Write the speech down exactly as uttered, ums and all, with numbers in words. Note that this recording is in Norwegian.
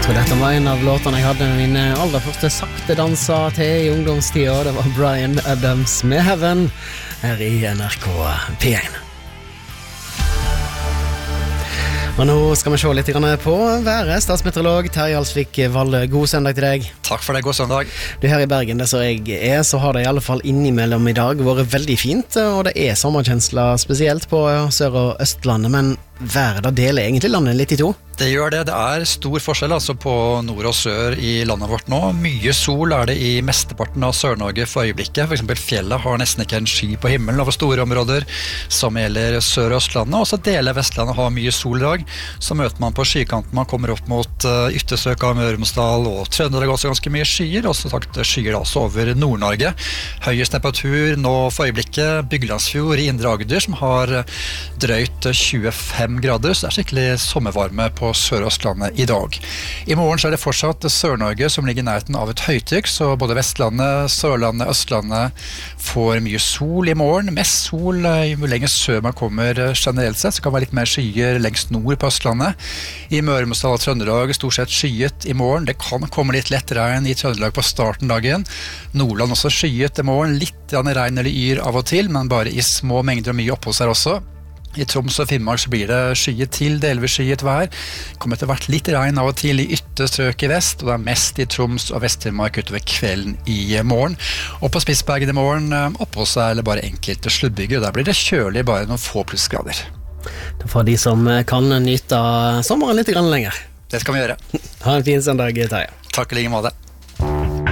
Jeg tror dette var en av låtene jeg hadde mine aller første sakte danser til i ungdomstida. Det var Bryan Adams med Heaven her i N R K P én. Og nå skal vi se litt på været. Statsmeteorolog Terje Alsvik Valle, god søndag til deg. Takk for det, god søndag. Du her i Bergen, det så jeg er, så har det i alle fall innimellom i dag vært veldig fint, og det er sommerkjensler spesielt på Sør- og Østlandet, men været da deler egentlig landet litt i to. Det gjør det, det er stor forskjell altså på nord og sør i landet vårt nå. Mye sol er det i mesteparten av Sør-Norge for øyeblikket. For eksempel fjellet har nesten ikke en sky på himmelen over store områder, som gjelder Sør- og Østlandet. Også deler Vestlandet har mye sol i dag. Så møter man på skykanten, man kommer opp mot uh, ytterstrøk av Møre og Romsdal, og Trøndelag har også ganske mye skyer, og så sagt skyer altså over Nord-Norge. Høyest temperatur nå for øyeblikket, Byglandsfjord i Indre Agder, som har drøyt tjuefem grader, så det er skikkelig sommervarme på Sør- og Østlandet i dag. I morgen så er det fortsatt Sør-Norge som ligger i nærheten av et høytrykk, så både Vestlandet, Sørlandet, Østlandet får mye sol i morgen. Mest sol jo lenger sør man kommer generelt sett, så kan det være litt mer skyer lengst nord på Østlandet. I Møre og Romsdal og Trøndelag stort sett skyet i morgen. Det kan komme litt lett regn i Trøndelag på starten dagen. Nordland også skyet i morgen, litt regn eller yr av og til, men bare i små mengder og mye oppå seg også. I Troms og Finnmark så blir det skyet til, delvis skyet vær. Det kommer etter hvert litt regn av og til i ytterstrøk i vest, og det er mest i Troms og Vest-Finnmark utover kvelden i morgen. Og på Spitsbergen i morgen oppå seg eller bare enkelte sluddbyger, og der blir det kjølig bare noen få plussgrader. Det er for de som kan nyte sommeren litt lenger. Det skal vi gjøre. Ha en fin søndag, Terje. Takk i like måte.